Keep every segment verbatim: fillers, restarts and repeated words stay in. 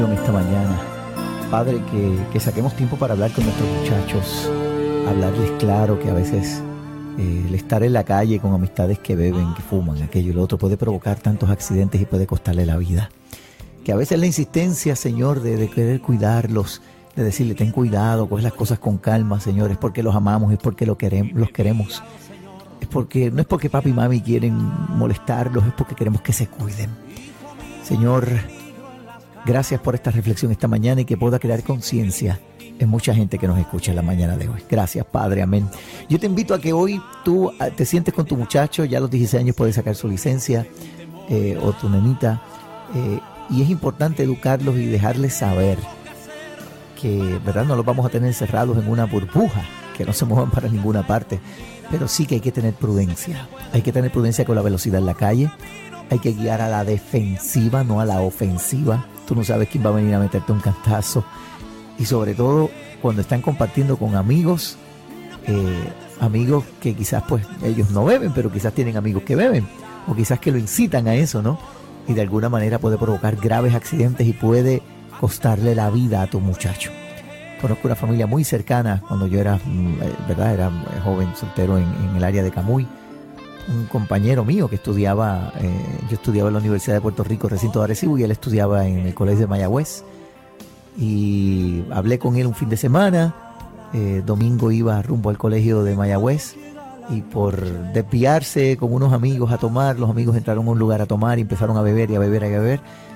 Esta mañana, Padre, que, que saquemos tiempo para hablar con nuestros muchachos, hablarles claro que a veces eh, el estar en la calle con amistades que beben, que fuman, aquello y lo otro puede provocar tantos accidentes y puede costarle la vida. Que a veces la insistencia, Señor, de, de querer cuidarlos, de decirle ten cuidado, coge las cosas con calma, Señor, es porque los amamos, es porque lo queremos, los queremos, es porque no es porque papi y mami quieren molestarlos, es porque queremos que se cuiden. Señor, gracias por esta reflexión esta mañana y que pueda crear conciencia en mucha gente que nos escucha en la mañana de hoy. Gracias, Padre, amén. Yo te invito a que hoy tú te sientes con tu muchacho, ya a los dieciséis años puede sacar su licencia, eh, o tu nenita, eh, y es importante educarlos y dejarles saber que, ¿verdad?, no los vamos a tener encerrados en una burbuja, que no se muevan para ninguna parte, pero sí que hay que tener prudencia. Hay que tener prudencia con la velocidad en la calle, hay que guiar a la defensiva, no a la ofensiva. Tú no sabes quién va a venir a meterte un cantazo. Y sobre todo cuando están compartiendo con amigos, eh, amigos que quizás pues ellos no beben, pero quizás tienen amigos que beben, o quizás que lo incitan a eso, ¿no? Y de alguna manera puede provocar graves accidentes y puede costarle la vida a tu muchacho. Conozco una familia muy cercana cuando yo era, ¿verdad? Era joven, soltero en, en el área de Camuy. Un compañero mío que estudiaba, eh, yo estudiaba en la Universidad de Puerto Rico, recinto de Arecibo, y él estudiaba en el Colegio de Mayagüez. Y hablé con él un fin de semana, eh, domingo iba rumbo al colegio de Mayagüez, y por desviarse con unos amigos a tomar, los amigos entraron a un lugar a tomar y empezaron a beber y a beber y a beber.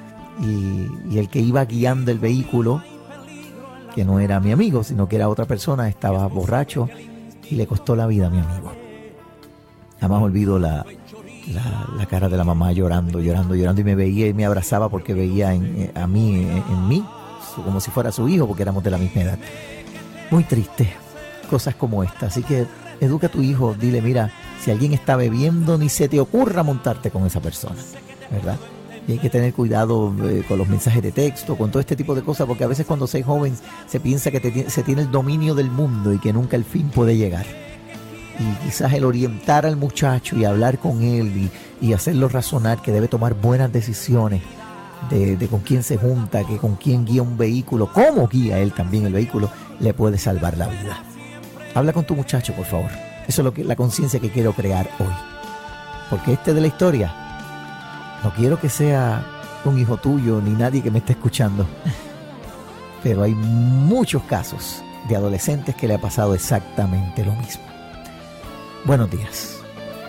Y, y el que iba guiando el vehículo, que no era mi amigo, sino que era otra persona, estaba borracho y le costó la vida a mi amigo. Jamás olvido la, la, la cara de la mamá llorando, llorando, llorando, y me veía y me abrazaba porque veía en, a mí, en, en mí, como si fuera su hijo, porque éramos de la misma edad. Muy triste, cosas como esta. Así que educa a tu hijo, dile, mira, si alguien está bebiendo, ni se te ocurra montarte con esa persona, ¿verdad? Y hay que tener cuidado eh, con los mensajes de texto, con todo este tipo de cosas, porque a veces cuando se es joven se piensa que te, se tiene el dominio del mundo y que nunca el fin puede llegar. Y quizás el orientar al muchacho y hablar con él y, y hacerlo razonar que debe tomar buenas decisiones de, de con quién se junta, que con quién guía un vehículo, cómo guía él también el vehículo, le puede salvar la vida. Habla con tu muchacho, por favor. Eso es lo que, la conciencia que quiero crear hoy. Porque este de la historia, no quiero que sea un hijo tuyo ni nadie que me esté escuchando, pero hay muchos casos de adolescentes que le ha pasado exactamente lo mismo. Buenos días.